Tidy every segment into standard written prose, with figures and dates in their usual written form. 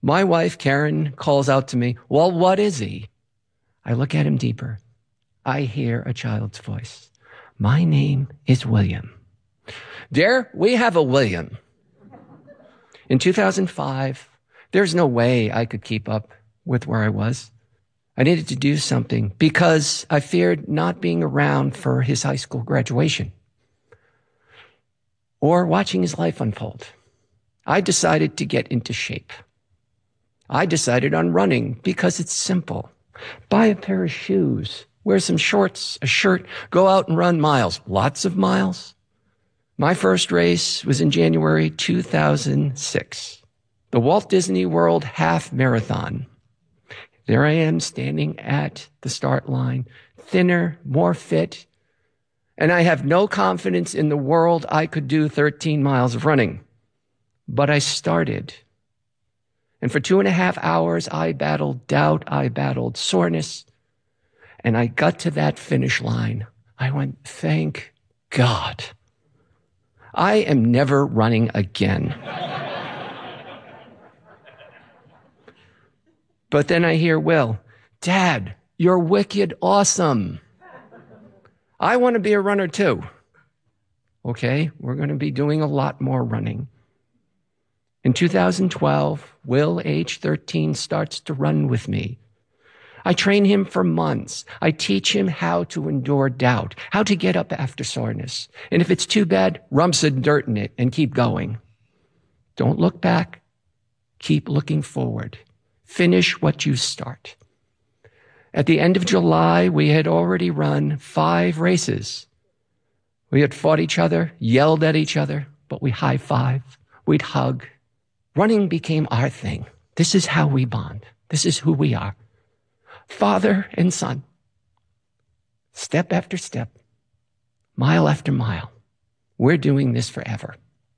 My wife, Karen, calls out to me, well, what is he? I look at him deeper. I hear a child's voice. My name is William. Dear, we have a William. In 2005, there's no way I could keep up with where I was. I needed to do something because I feared not being around for his high school graduation or watching his life unfold. I decided to get into shape. I decided on running because it's simple. Buy a pair of shoes, wear some shorts, a shirt, go out and run miles, lots of miles. My first race was in January 2006, the Walt Disney World Half Marathon. There I am standing at the start line, thinner, more fit, and I have no confidence in the world I could do 13 miles of running. But I started. And for 2.5 hours, I battled doubt, I battled soreness, and I got to that finish line. I went, thank God. I am never running again. But then I hear Will, Dad, you're wicked awesome. I want to be a runner too. Okay, we're going to be doing a lot more running. In 2012, Will, age 13, starts to run with me. I train him for months. I teach him how to endure doubt, how to get up after soreness. And if it's too bad, rub some dirt in it and keep going. Don't look back. Keep looking forward. Finish what you start. At the end of July, we had already run 5 races. We had fought each other, yelled at each other, but we high-fived. We'd hug. Running became our thing. This is how we bond. This is who we are. Father and son. Step after step. Mile after mile. We're doing this forever.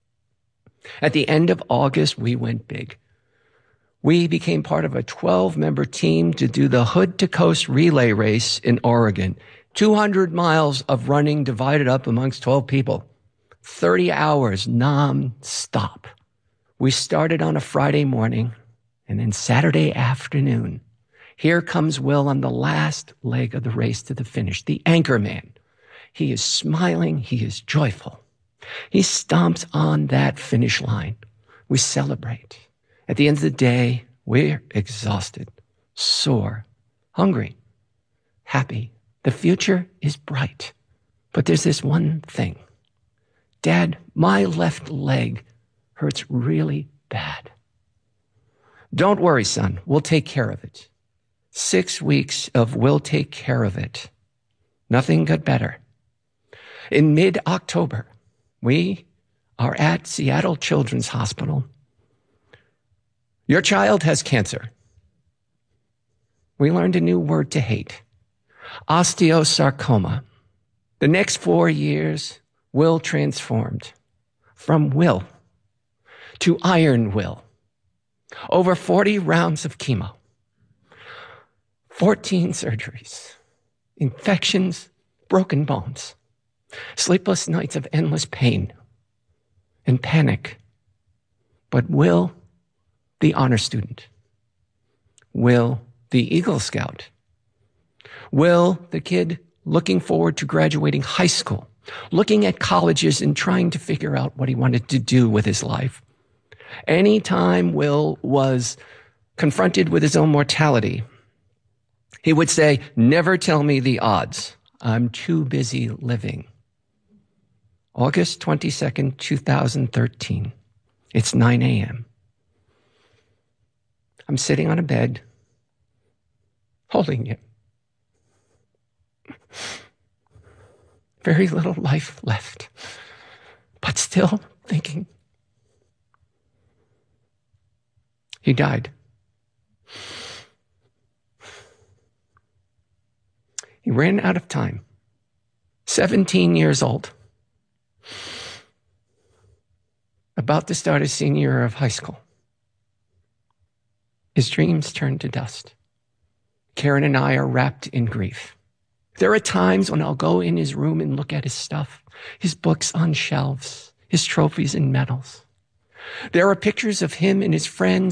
At the end of August, we went big. We became part of a 12-member team to do the Hood to Coast relay race in Oregon. 200 miles of running divided up amongst 12 people. 30 hours non-stop. We started on a Friday morning, and then Saturday afternoon, here comes Will on the last leg of the race to the finish, the anchor man. He is smiling. He is joyful. He stomps on that finish line. We celebrate. At the end of the day, we're exhausted, sore, hungry, happy. The future is bright. But there's this one thing. Dad, my left leg hurts really bad. Don't worry, son. We'll take care of it. 6 weeks of we'll take care of it. Nothing got better. In mid-October, we are at Seattle Children's Hospital. Your child has cancer. We learned a new word to hate. Osteosarcoma. The next 4 years, Will transformed from Will to Iron Will. Over 40 rounds of chemo. 14 surgeries. Infections, broken bones. Sleepless nights of endless pain and panic. But Will, the honor student. Will, the Eagle Scout. Will, the kid looking forward to graduating high school, looking at colleges and trying to figure out what he wanted to do with his life. Anytime Will was confronted with his own mortality, he would say, never tell me the odds. I'm too busy living. August 22nd, 2013. It's 9 a.m. I'm sitting on a bed, holding him. Very little life left, but still thinking. He died. He ran out of time. 17 years old. About to start his senior year of high school. His dreams turned to dust. Karen and I are wrapped in grief. There are times when I'll go in his room and look at his stuff, his books on shelves, his trophies and medals. There are pictures of him and his friends